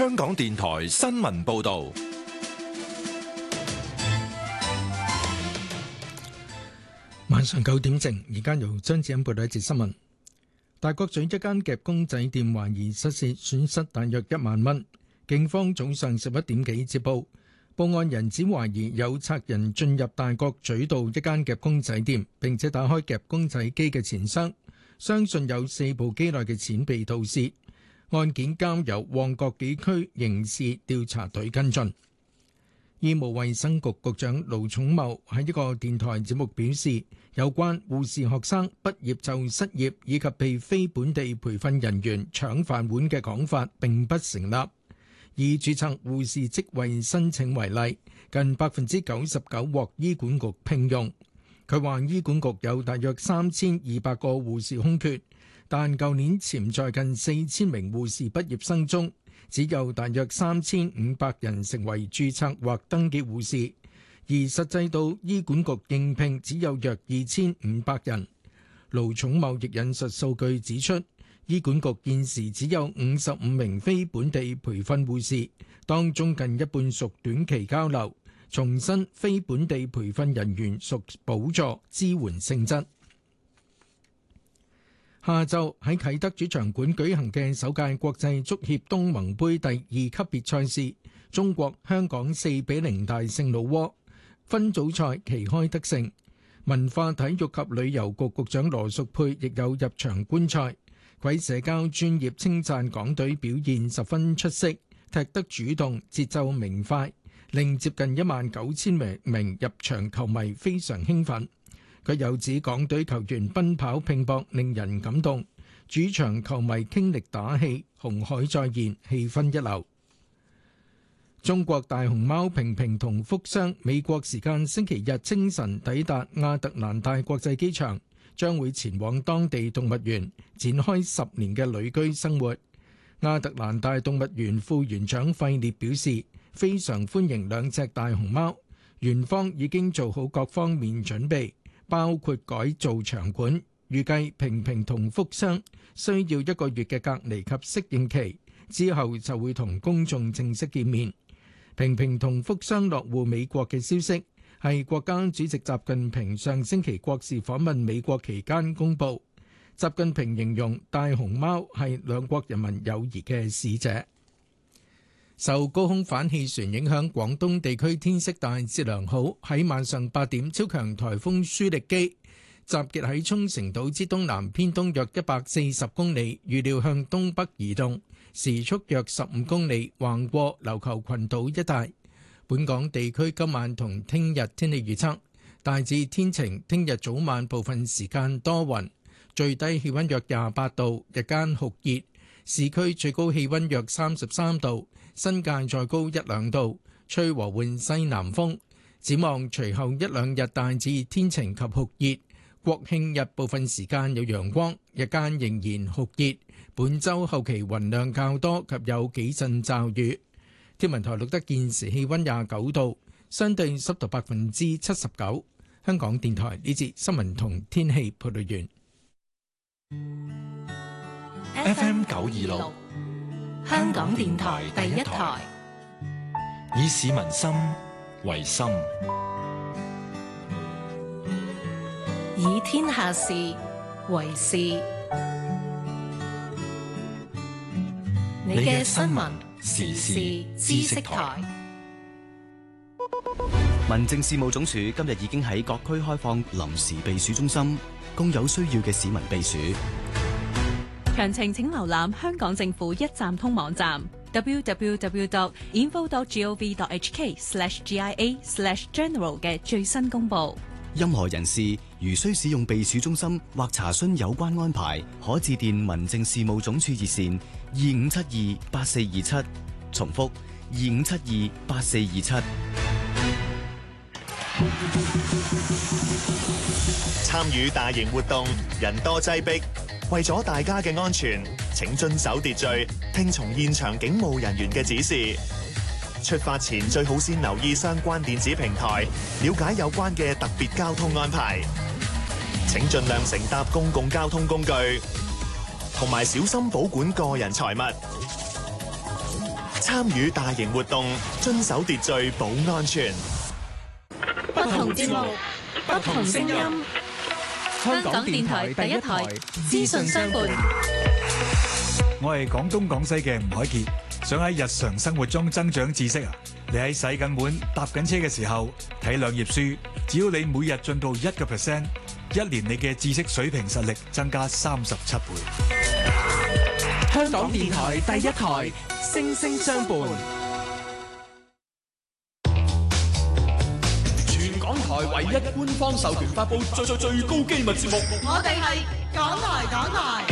香港電台新聞報道。 晚上9點正，而家由張子欣報道一節新聞。大角咀一間夾公仔店懷疑失竊，損失大約1萬蚊。警方早上11點幾接報，報案人指懷疑有賊人進入大角咀道一間夾公仔店，並且打開夾公仔機嘅錢箱，相信有4部機內嘅錢被盜竊。案件交由旺角警區刑事調查隊跟進。醫務衛生局局長盧寵茂喺一個電台節目表示，有關護士學生畢業就失業以及被非本地培訓人員搶飯碗嘅講法並不成立。以註冊護士職位申請為例，近99%獲醫管局聘用。佢話醫管局有大約3200個護士空缺，但舊年潛在近4000名護士畢業生中，只有大約3500人成為註冊或登記護士，而實際到醫管局應聘只有約2500人。盧寵茂亦引述數據指出，醫管局現時只有55名非本地培訓護士，當中近一半屬短期交流。重申非本地培訓人員屬補助支援性質。下晝喺啟德主場館舉行嘅首屆國際足協東盟杯第2級別賽事，中國香港4-0大勝老撾，分組賽旗開得勝。文化體育及旅遊局局長羅淑佩亦有入場觀賽，佢喺社交專頁稱讚港隊表現十分出色，踢得主動，節奏明快，令接近19000名入場球迷非常興奮。佢又指港隊球員奔跑拼搏令人感動，主場球迷傾力打氣，紅海再現，氣氛一流。中國大熊貓平平同福箱美國時間星期日清晨抵達亞特蘭大國際機場，將會前往當地動物園展開10年嘅旅居生活。亞特蘭大動物園副園長費列表示，非常歡迎兩隻大熊貓，園方已經做好各方面準備，包括改造場館，預計平平同福箱需要1個月嘅隔離及適應期，之後就會同公眾正式見面。平平同福箱落戶美國嘅消息係國家主席習近平上星期國事訪問美國期間公佈。習近平形容大熊貓係兩國人民友誼嘅使者。受高空反氣旋影響，廣東地區天色大致良好。喺晚上8點，超強颱風舒力基集結喺沖繩島之東南偏東約140公里，預料向東北移動，時速約15公里，橫過琉球群島一帶。本港地區今晚同聽日天氣預測大致天晴，聽日早晚部分時間多雲，最低氣溫約28度，日間酷熱，市區最高氣溫約33度。新界再高1-2度，吹和緩西南風。展望隨後1-2日大致天晴及酷熱，國慶日部分時間有陽光，日間仍然酷熱。本週後期雲量較多及有幾陣驟雨。天文台錄得現時氣溫29度，相對濕度79%。香港電台呢節新聞同天氣報道完。 FM 926。 香港電台第一台， 以市民心為心， 以天下事為事。你嘅新聞時事知識台。 民政事務總署今日已經喺各區開放臨時避暑中心，供有需要嘅市民避暑。 詳情請瀏覽香港政府一站通網站 www.info.gov.hk/GIA/general 嘅最新公佈。 任何人士如需使用避暑中心或查詢有關安排，可致電民政事務總署熱線25728427，重複25728427。 參與大型活動，人多擠迫，為咗大家嘅安全，請遵守秩序，聽從現場警務人員嘅指示。出發前最好先留意相關電子平台，了解有關嘅特別交通安排。請盡量乘搭公共交通工具，同埋小心保管個人財物。 參與大型活動，遵守秩序，保安全。 不同節目，不同聲音。香港電台第一台，資訊相伴。 我係廣東廣西嘅吳海傑，想喺日常生活中增長知識啊！你喺洗緊碗、搭緊車嘅時候睇兩頁書，只要你每日進步1%，一年你嘅知識水平實力增加37倍。 香港電台第一台，聲聲相伴。 全港台唯一官方授權發布最高機密節目， 我哋係港台。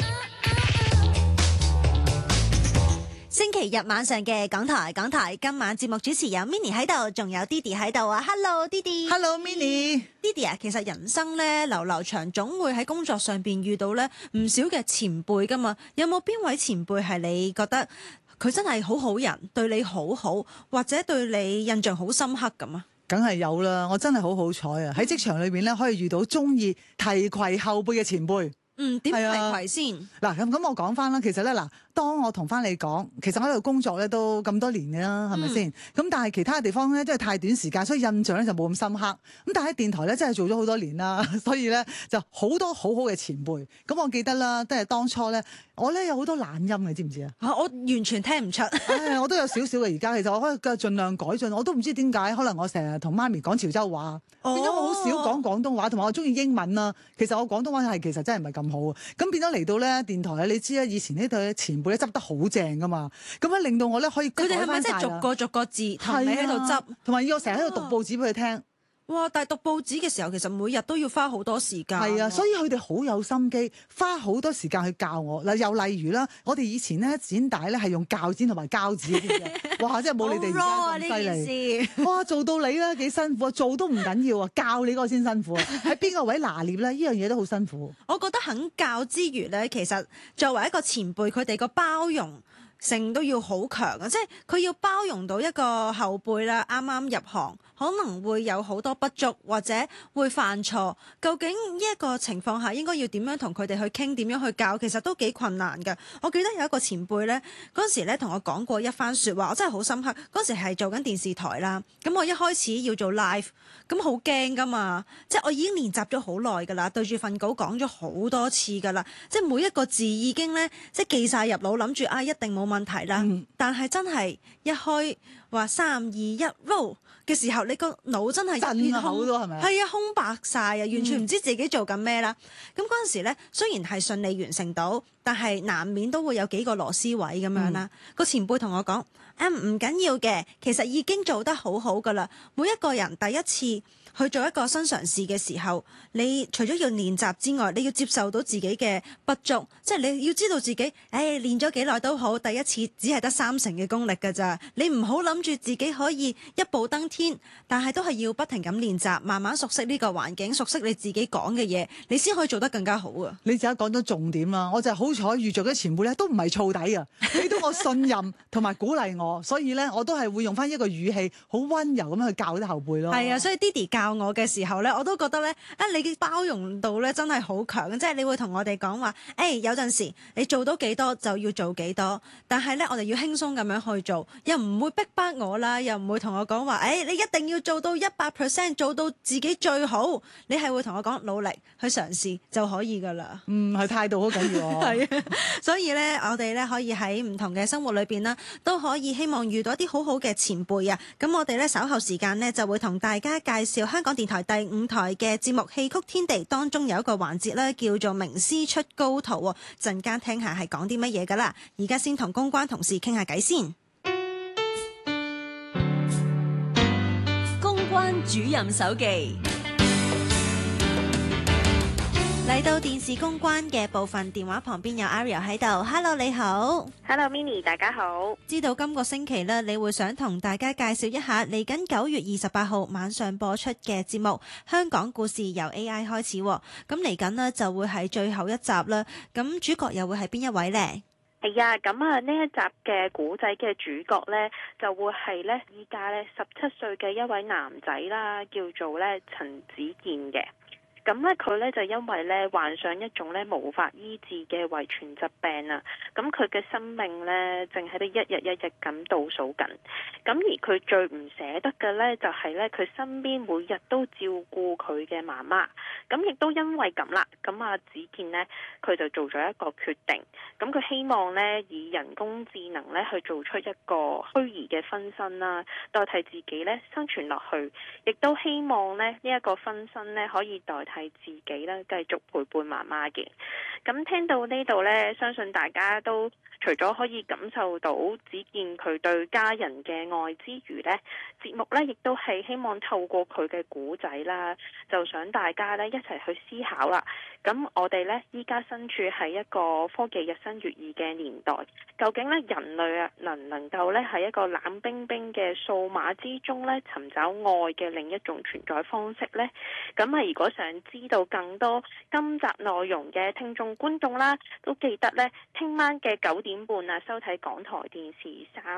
星期日晚上嘅港台，今晚節目主持有 Minnie 喺度，仲有 Didi 喺度啊 ！Hello Didi，Hello Minnie，Didi 啊，其實人生咧流流長，總會喺工作上邊遇到咧唔少嘅前輩噶嘛。有冇邊位前輩係你覺得佢真係好好人，對你好好，或者對你印象好深刻咁啊？ 梗係有啦，我真係好好彩啊！喺職場裏邊咧，可以遇到中意提攜後輩嘅前輩。 點提攜先？ 嗱咁我講翻啦，其實咧當我同翻你講，其實我喺度工作咧都咁多年嘅啦，係咪先？咁但係其他嘅地方咧，真係太短時間，所以印象咧就冇咁深刻。咁但係喺電台咧，真係做咗好多年啦，所以咧就好多好好嘅前輩。咁我記得啦，都係當初咧，我咧有好多懶音嘅，知唔知啊？ 我完全聽唔出。 我都有少少嘅，而家其實我可以盡量改進。我都唔知點解，可能我成日同媽咪講潮州話，變咗我好少講廣東話，同埋我中意英文啦。其實我廣東話其實真係唔係咁好啊。咁變咗嚟到咧電台咧，你知啦，以前呢對前輩咧執得好正噶嘛，咁樣令到我咧可以佢哋係咪即係逐個字同你喺度執，同埋要我成日喺度讀報紙俾佢聽。哇！但係讀報紙嘅時候，其實每日都要花好多時間。係啊，所以佢哋好有心機，花好多時間去教我。嗱，又例如啦，我哋以前咧剪帶咧係用鉸剪同埋膠紙嘅，哇！真係冇你哋而家咁犀利。哇！做到你咧幾辛苦啊，做都唔緊要啊，教你嗰個先辛苦啊。喺邊個位拿捏咧？呢樣嘢都好辛苦。我覺得肯教之餘咧，其實作為一個前輩，佢哋個包容性都要好強啊！即係佢要包容到一個後輩啦，啱啱入行，可能會有好多不足或者會犯錯。究竟呢一個情況下應該要點樣同佢哋去傾，點樣去教，其實都幾困難㗎。我記得有一個前輩咧，嗰陣時咧同我講過一番説話，我真係好深刻。嗰陣時係做緊電視台啦，咁我一開始要做 live，咁好驚㗎嘛，即係我已經練習咗好耐㗎啦，對住份稿講咗好多次㗎啦，即係每一個字已經咧即係記晒入腦，諗住一定冇問題啦。但係真係一開話3、2、1 roll 嘅時候，你個腦真係一片空，係咪？係啊，空白晒啊，完全唔知自己做緊咩啦。咁嗰陣時咧，雖然係順利完成到，但係難免都會有幾個螺絲位咁樣啦。個前輩同我講：唔緊要嘅，其實已經做得好好噶啦。每一個人第一次去做一個新嘗試嘅時候，你除咗要練習之外，你要接受到自己嘅不足，即係你要知道自己，練咗幾耐都好，第一次只係得3成嘅功力㗎咋。你唔好諗住自己可以一步登天，但係都係要不停咁練習，慢慢熟悉呢個環境，熟悉你自己講嘅嘢，你先可以做得更加好啊！你而家講咗重點啦，我就係好彩遇着嘅前輩咧，都唔係燥底啊，俾到我信任同埋鼓勵我，所以咧我都係會用翻一個語氣好溫柔咁樣去教啲後輩咯。係啊，所以 Didi 教我嘅時候咧，我都覺得咧，你嘅包容度咧真係好強，即係你會同我哋講話，有陣時你做到幾多就要做幾多，但係咧我哋要輕鬆咁樣去做，又唔會逼迫我啦，又唔會同我講話，你一定要做到100%，做到自己最好，你係會同我講努力去嘗試就可以噶啦。係態度好緊要。係啊，所以咧我哋咧可以喺唔同嘅生活裏邊啦，都可以希望遇到一啲好好嘅前輩啊。咁我哋咧稍後時間咧就會同大家介紹香港電台第5台嘅節目《戲曲天地》當中有一個環節咧，叫做名師出高徒喎。陣間聽下係講啲乜嘢噶啦。而家先同公關同事傾下偈先。 公關主任手記嚟到電視公關嘅部分，電話旁邊有 Ariel 喺度。Hello， 你好。 Hello Minnie， 大家好。知道今個星期咧，你會想同大家介紹一下嚟緊9月28號晚上播出嘅節目《香港故事由 AI 開始》。咁嚟緊呢就會係最後一集啦。咁主角又會係邊一位呢？ 係啊，咁呢一集嘅古仔嘅主角呢，就會係呢依家呢17歲嘅一位男仔啦，叫做呢陳子健嘅。 咁咧佢咧就因為咧患上一種咧無法醫治嘅遺傳疾病啊，咁佢嘅生命咧正喺度一日一日咁倒數緊。咁而佢最唔捨得嘅咧就係咧佢身邊每日都照顧佢嘅媽媽。咁亦都因為咁啦，咁啊子健呢，佢就做咗一個決定。咁佢希望咧以人工智能咧去做出一個虛擬嘅分身啦，代替自己咧生存落去，亦都希望咧呢一個分身咧可以代替自己咧繼續陪伴媽媽嘅。咁聽到呢度咧，相信大家都除咗可以感受到子健佢對家人嘅愛之餘呢，節目呢亦都係希望透過佢嘅故仔啦，就想大家呢一齊去思考啦。咁我哋呢依家身處喺一個科技日新月異嘅年代，究竟呢人類啊能唔能夠呢喺一個冷冰冰嘅數碼之中呢尋找愛嘅另一種存在方式呢？咁啊，如果想知道更多今集內容嘅聽眾觀眾啦，都記得呢聽晚嘅9點半啊，收睇港台電視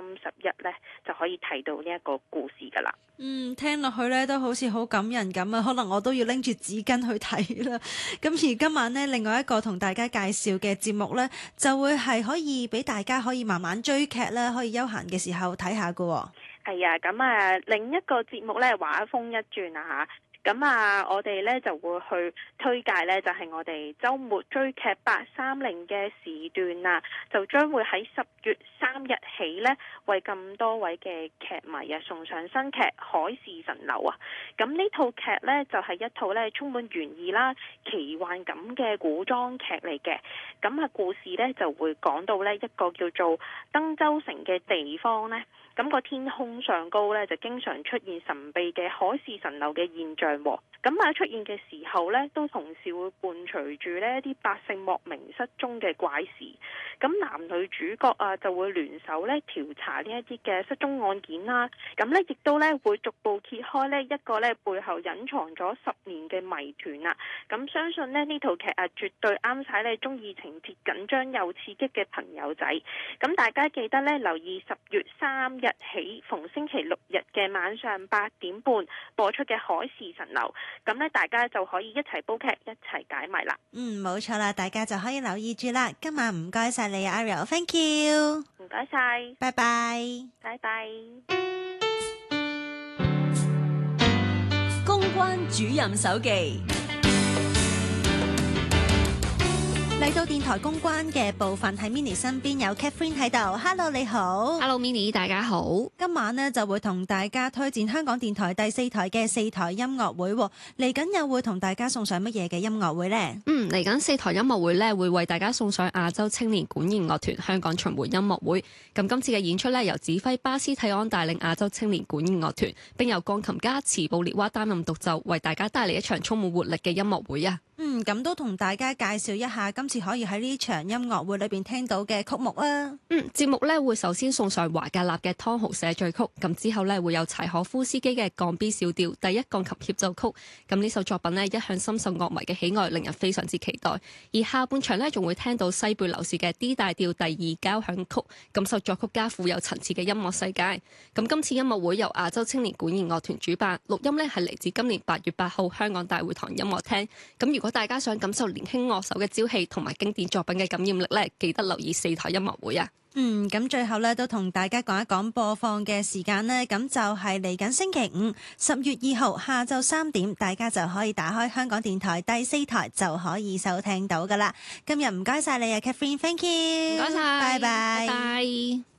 31呢，就可以睇到呢一個故事噶啦。 聽落去呢都好似好感人咁啊，可能我都要拎住紙巾去睇啦。咁而今晚呢，另外一個同大家介紹嘅節目呢，就會係可以俾大家可以慢慢追劇啦，可以休閒嘅時候睇下噶。 係啊，咁啊另一個節目呢，畫風一轉啊嚇。咁啊，我哋咧就會去推介咧，就係我哋週末追劇830嘅時段啊，就將會喺10月3日起咧，為咁多位嘅劇迷啊送上新劇《海市蜃樓》啊。咁呢套劇咧就係一套咧充滿懸疑啦、奇幻感嘅古裝劇嚟嘅。咁啊，故事咧就會講到咧一個叫做登州城嘅地方咧。咁個天空上高咧，就經常出現神秘嘅海市蜃樓嘅現象喎。咁喺出現嘅時候咧，都同時會伴隨住呢一啲百姓莫名失蹤嘅怪事。咁男女主角啊，就會聯手咧調查呢一啲嘅失蹤案件啦。咁咧亦都咧會逐步揭開呢一個咧背後隱藏咗10年嘅謎團啊。咁相信咧呢套劇啊，絕對啱晒你中意情節緊張又刺激嘅朋友仔。咁大家記得咧留意10月3日起逢星期6日嘅晚上8點半播出嘅《海市蜃樓》，咁咧大家就可以一齊煲劇一齊解謎啦。 冇錯啦，大家就可以留意住啦。今晚唔該晒你啊 Ariel，Thank you， 唔該晒， 拜拜， 拜拜。 公關主任手記。 嚟到電台公關嘅部分，喺 Minnie 身邊有 Catherine 喺度。Hello， 你好。 Hello Minnie， 大家好。 今晚呢就會同大家推薦香港電台第4台嘅4台音樂會。嚟緊又會同大家送上乜嘢嘅音樂會呢？ 嚟緊4台音樂會呢，會為大家送上亞洲青年管弦樂團香港巡迴音樂會。咁今次嘅演出呢，由指揮巴斯蒂安帶領亞洲青年管弦樂團，並由鋼琴家池布列娃擔任獨奏，為大家帶嚟一場充滿活力嘅音樂會啊！ 咁都同大家介紹一下今次可以喺呢場音樂會裏邊聽到嘅曲目啊。 節目呢會首先送上華格納嘅《湯豪社序曲》，咁之後呢會有柴可夫斯基嘅《降 B 小調第一鋼琴協奏曲》。咁呢首作品呢一向深受樂迷嘅喜愛，令人非常之期待。而下半場呢仲會聽到西貝流士嘅 D 大調第2交響曲，感受作曲家富有層次嘅音樂世界。咁今次音樂會由亞洲青年管弦樂團主辦，錄音呢係嚟自今年8月8號香港大會堂音樂廳。咁如果大家想感受年輕樂手嘅朝氣同埋經典作品嘅感染力呢，記得留意4台音樂會啊！ 咁最後呢，都同大家講一講播放嘅時間呢，咁就係嚟緊星期5 10月2號下晝3點，大家就可以打開香港電台第4台就可以收聽到噶啦。今日唔該晒你啊 Catherine，Thank you， 唔該晒， 拜拜。 拜拜。